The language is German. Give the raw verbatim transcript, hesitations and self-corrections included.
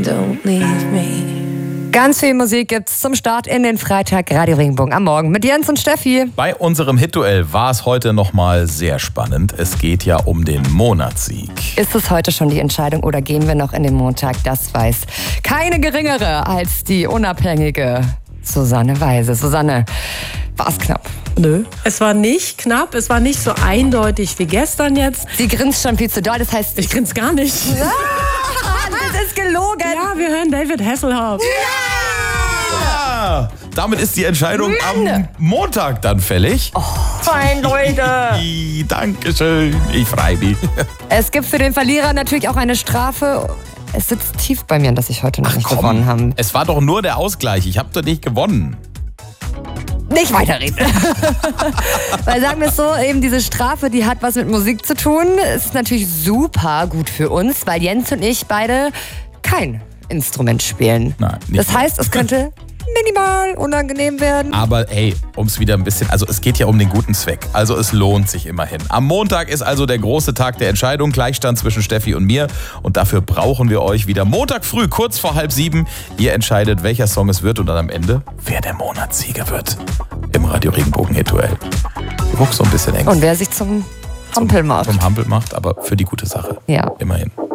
Don't leave me. Ganz viel Musik gibt's zum Start in den Freitag Radio Regenbogen am Morgen mit Jens und Steffi. Bei unserem Hit-Duell war es heute nochmal sehr spannend. Es geht ja um den Monatssieg. Ist es heute schon die Entscheidung oder gehen wir noch in den Montag? Das weiß keine geringere als die unabhängige Susanne Weise. Susanne, war's knapp? Nö, es war nicht knapp, es war nicht so eindeutig wie gestern jetzt. Sie grinst schon viel zu doll, das heißt... Ich grinse gar nicht. Ah, das ist gelogen. Ja, wir hören David Hasselhoff. Ja! Damit ist die Entscheidung Mann. am Montag dann fällig. Oh, fein, Leute. Dankeschön, ich freue mich. Es gibt für den Verlierer natürlich auch eine Strafe. Es sitzt tief bei mir, dass ich heute noch Ach, nicht komm. gewonnen habe. Es war doch nur der Ausgleich, ich habe doch nicht gewonnen. Nicht weiterreden. Weil sagen wir es so, eben diese Strafe, die hat was mit Musik zu tun. Ist natürlich super gut für uns, weil Jens und ich beide kein Instrument spielen. Nein, nicht das heißt, es könnte minimal unangenehm werden. Aber hey, um es wieder ein bisschen, also es geht ja um den guten Zweck. Also es lohnt sich immerhin. Am Montag ist also der große Tag der Entscheidung, Gleichstand zwischen Steffi und mir. Und dafür brauchen wir euch wieder Montag früh, kurz vor halb sieben. Ihr entscheidet, welcher Song es wird und dann am Ende, wer der Monatssieger wird. Im Radio Regenbogen Hit-Duell. Ruck so ein bisschen eng. Und wer sich zum Hampel macht. Zum Hampel macht, aber für die gute Sache. Ja. Immerhin.